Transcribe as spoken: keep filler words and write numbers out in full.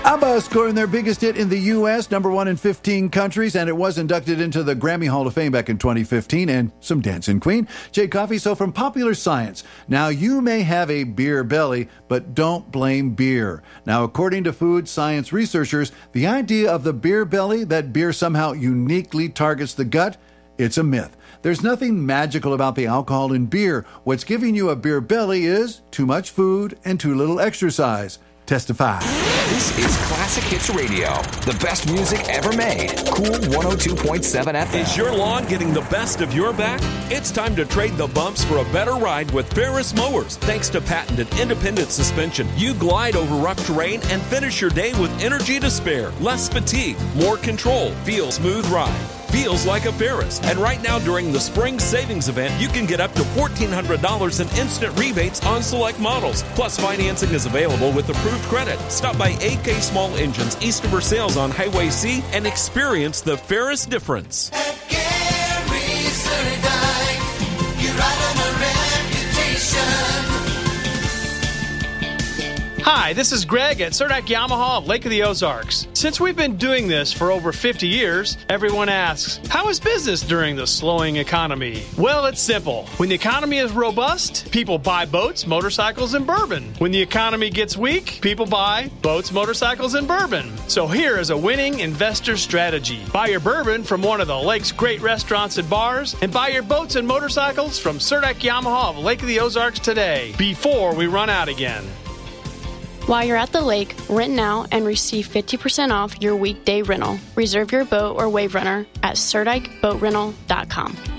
ABBA scoring their biggest hit in the U S, number one in fifteen countries, and it was inducted into the Grammy Hall of Fame back in twenty fifteen, and some Dancing Queen. Jay Coffey, so from Popular Science. Now, you may have a beer belly, but don't blame beer. Now, according to food science researchers, the idea of the beer belly, that beer somehow uniquely targets the gut, it's a myth. There's nothing magical about the alcohol in beer. What's giving you a beer belly is too much food and too little exercise. Testify. This is Classic Hits Radio, the best music ever made. Cool one oh two point seven F M. Is your lawn getting the best of your back? It's time to trade the bumps for a better ride with Ferris Mowers. Thanks to patented independent suspension, you glide over rough terrain and finish your day with energy to spare. Less fatigue, more control, feel smooth ride. Feels like a Ferris. And right now during the spring savings event, you can get up to fourteen hundred dollars in instant rebates on select models. Plus, financing is available with approved credit. Stop by A K Small Engines, east of Versailles on Highway C, and experience the Ferris difference. At Gary Surdike, you ride on a reputation. Hi, this is Greg at Surdike Yamaha of Lake of the Ozarks. Since we've been doing this for over fifty years, everyone asks, how is business during the slowing economy? Well, it's simple. When the economy is robust, people buy boats, motorcycles, and bourbon. When the economy gets weak, people buy boats, motorcycles, and bourbon. So here is a winning investor strategy. Buy your bourbon from one of the lake's great restaurants and bars, and buy your boats and motorcycles from Surdike Yamaha of Lake of the Ozarks today, before we run out again. While you're at the lake, rent now and receive fifty percent off your weekday rental. Reserve your boat or wave runner at Surdike Boat Rental dot com.